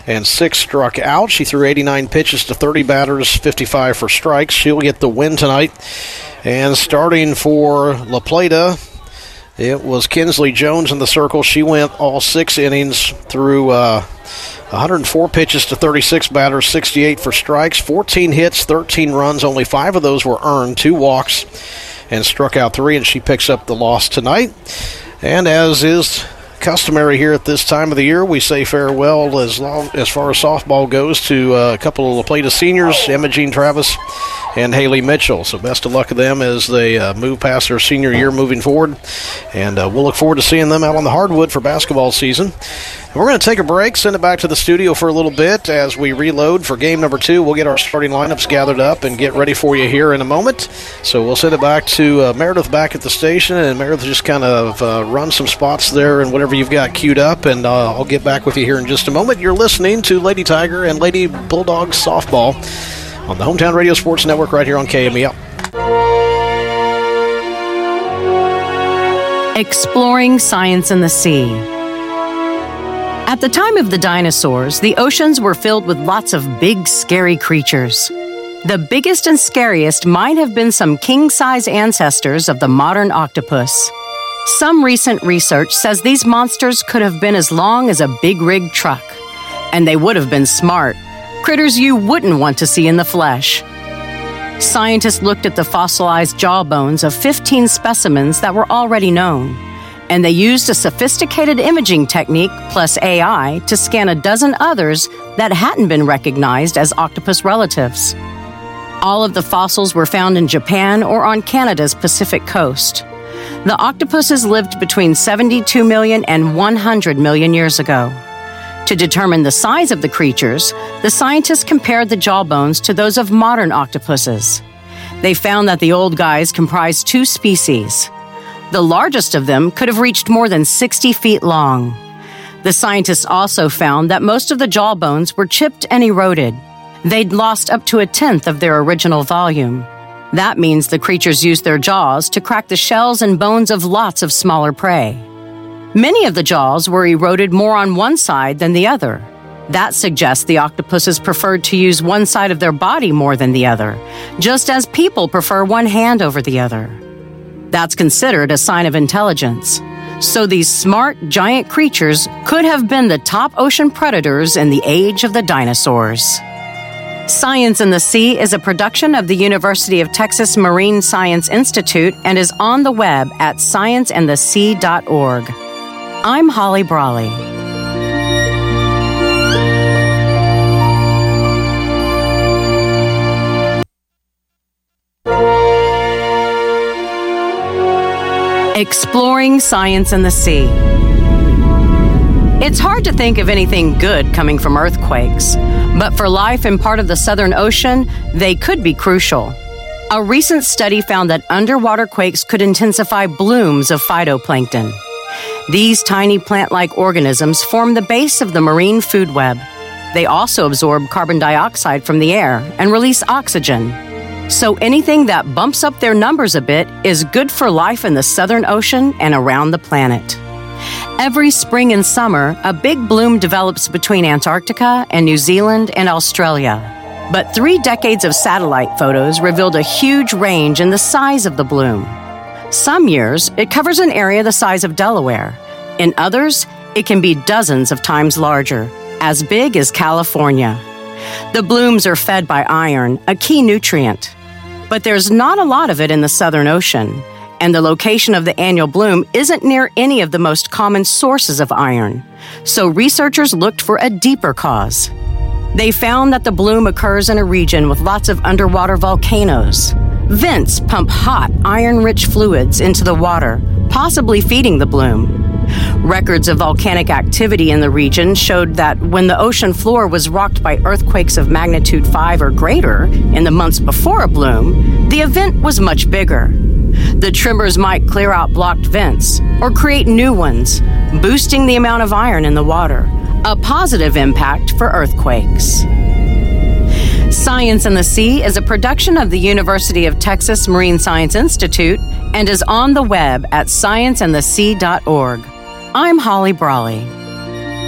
and 6 struck out. She threw 89 pitches to 30 batters, 55 for strikes. She'll get the win tonight. And starting for La Plata, it was Kinsley Jones in the circle. She went all 6 innings, threw 104 pitches to 36 batters, 68 for strikes, 14 hits, 13 runs. Only 5 of those were earned, 2 walks, and struck out 3, and she picks up the loss tonight. And as is customary here at this time of the year, we say farewell as far as softball goes to a couple of La Plata seniors, Emma Jean Travis and Haley Mitchell. So best of luck to them as they move past their senior year moving forward. And we'll look forward to seeing them out on the hardwood for basketball season. And we're going to take a break, send it back to the studio for a little bit as we reload for game number 2. We'll get our starting lineups gathered up and get ready for you here in a moment. So we'll send it back to Meredith back at the station, and Meredith just kind of run some spots there and whatever you've got queued up, and I'll get back with you here in just a moment. You're listening to Lady Tiger and Lady Bulldogs softball on the Hometown Radio Sports Network right here on KMEL. Exploring science in the sea. At the time of the dinosaurs, the oceans were filled with lots of big, scary creatures. The biggest and scariest might have been some king-size ancestors of the modern octopus. Some recent research says these monsters could have been as long as a big rig truck. And they would have been smart. Critters you wouldn't want to see in the flesh. Scientists looked at the fossilized jaw bones of 15 specimens that were already known. And they used a sophisticated imaging technique plus AI to scan a dozen others that hadn't been recognized as octopus relatives. All of the fossils were found in Japan or on Canada's Pacific coast. The octopuses lived between 72 million and 100 million years ago. To determine the size of the creatures, the scientists compared the jawbones to those of modern octopuses. They found that the old guys comprised 2 species. The largest of them could have reached more than 60 feet long. The scientists also found that most of the jawbones were chipped and eroded. They'd lost up to 1/10 of their original volume. That means the creatures used their jaws to crack the shells and bones of lots of smaller prey. Many of the jaws were eroded more on one side than the other. That suggests the octopuses preferred to use one side of their body more than the other, just as people prefer one hand over the other. That's considered a sign of intelligence. So these smart, giant creatures could have been the top ocean predators in the age of the dinosaurs. Science in the Sea is a production of the University of Texas Marine Science Institute and is on the web at scienceandthesea.org. I'm Holly Brawley. Exploring science in the sea. It's hard to think of anything good coming from earthquakes, but for life in part of the Southern Ocean, they could be crucial. A recent study found that underwater quakes could intensify blooms of phytoplankton. These tiny plant-like organisms form the base of the marine food web. They also absorb carbon dioxide from the air and release oxygen. So anything that bumps up their numbers a bit is good for life in the Southern Ocean and around the planet. Every spring and summer, a big bloom develops between Antarctica and New Zealand and Australia. But 3 decades of satellite photos revealed a huge range in the size of the bloom. Some years, it covers an area the size of Delaware. In others, it can be dozens of times larger, as big as California. The blooms are fed by iron, a key nutrient. But there's not a lot of it in the Southern Ocean, and the location of the annual bloom isn't near any of the most common sources of iron. So researchers looked for a deeper cause. They found that the bloom occurs in a region with lots of underwater volcanoes. Vents pump hot, iron-rich fluids into the water, possibly feeding the bloom. Records of volcanic activity in the region showed that when the ocean floor was rocked by earthquakes of magnitude 5 or greater in the months before a bloom, the event was much bigger. The tremors might clear out blocked vents or create new ones, boosting the amount of iron in the water, a positive impact for earthquakes. Science in the Sea is a production of the University of Texas Marine Science Institute and is on the web at scienceandthesea.org. I'm Holly Brawley.